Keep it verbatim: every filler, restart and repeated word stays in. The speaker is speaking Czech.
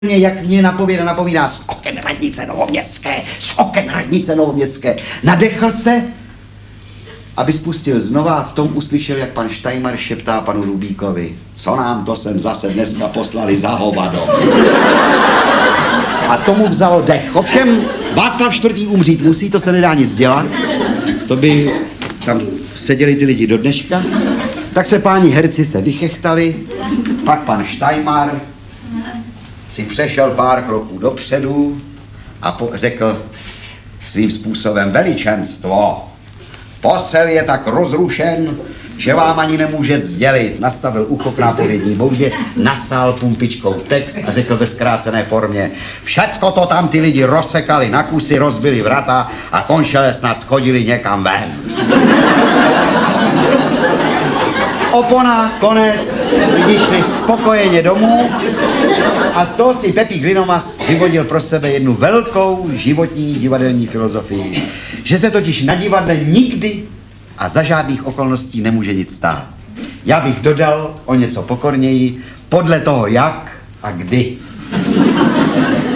Jak mě napověda napovídá z oken radnice Novoměstské, z oken radnice Novoměstské. Nadechl se, aby spustil znova a v tom uslyšel, jak pan Štajmar šeptá panu Rubíkovi: co nám to sem zase dneska poslali za hovado. A tomu vzalo dech. Ovšem Václav čtvrtý umřít musí, to se nedá nic dělat. To by tam seděli ty lidi do dneška. Tak se páni herci se vychechtali, pak pan Štajmar si přešel pár kroků dopředu a po- řekl svým způsobem: veličenstvo, posel je tak rozrušen, že vám ani nemůže sdělit. Nastavil ucho k nápovědní boudě, nasál pumpičkou text a řekl ve zkrácené formě: všecko to tam ty lidi rozsekali na kusy, rozbili vrata a končele snad schodili někam ven. Opona, konec, lidi šli spokojeně domů a z toho si Pepík Linomas vyvodil pro sebe jednu velkou životní divadelní filozofii, že se totiž na divadle nikdy a za žádných okolností nemůže nic stát. Já bych dodal o něco pokorněji, podle toho jak a kdy.